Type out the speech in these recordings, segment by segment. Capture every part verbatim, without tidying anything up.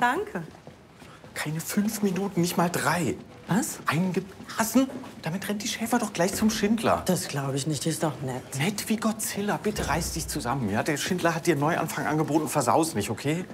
danke. Keine fünf Minuten, nicht mal drei. Was? Eingeblasen? Damit rennt die Schäfer doch gleich zum Schindler. Das glaube ich nicht, die ist doch nett. Nett wie Godzilla. Bitte reiß dich zusammen, ja? Der Schindler hat dir einen Neuanfang angeboten. Versaus nicht, okay?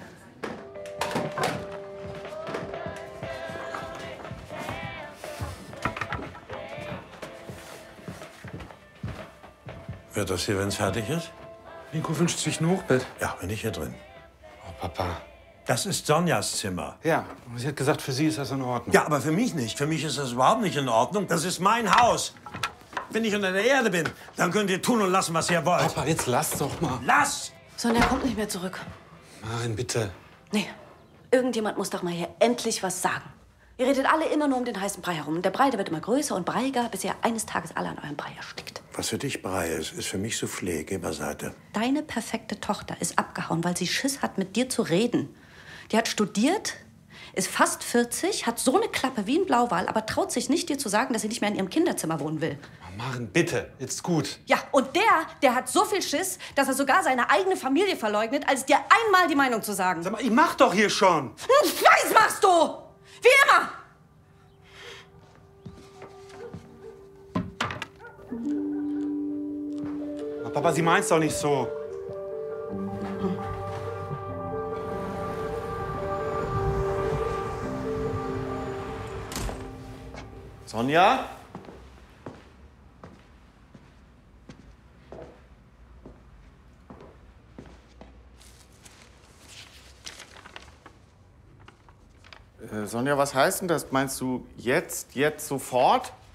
Wird das hier, wenn es fertig ist? Nico wünscht sich ein Hochbett. Ja, bin ich hier drin. Oh, Papa. Das ist Sonjas Zimmer. Ja, sie hat gesagt, für sie ist das in Ordnung. Ja, aber für mich nicht. Für mich ist das überhaupt nicht in Ordnung. Das ist mein Haus. Wenn ich unter der Erde bin, dann könnt ihr tun und lassen, was ihr wollt. Papa, jetzt lass doch mal. Lass! Sonja kommt nicht mehr zurück. Nein, bitte. Nee, irgendjemand muss doch mal hier endlich was sagen. Ihr redet alle immer nur um den heißen Brei herum. Der Brei, der wird immer größer und breiiger, bis ihr eines Tages alle an eurem Brei erstickt. Was für dich Brei ist, ist für mich Soufflé. Geh beiseite. Deine perfekte Tochter ist abgehauen, weil sie Schiss hat, mit dir zu reden. Die hat studiert, ist fast vierzig, hat so eine Klappe wie ein Blauwal, aber traut sich nicht, dir zu sagen, dass sie nicht mehr in ihrem Kinderzimmer wohnen will. Oh, Maren, bitte, jetzt gut. Ja, und der, der hat so viel Schiss, dass er sogar seine eigene Familie verleugnet, als dir einmal die Meinung zu sagen. Sag mal, ich mach doch hier schon. Ich weiß, machst du! Wie immer! Aber Papa, sie meint's doch nicht so. Sonja? Äh, Sonja, was heißt denn das? Meinst du jetzt, jetzt, sofort?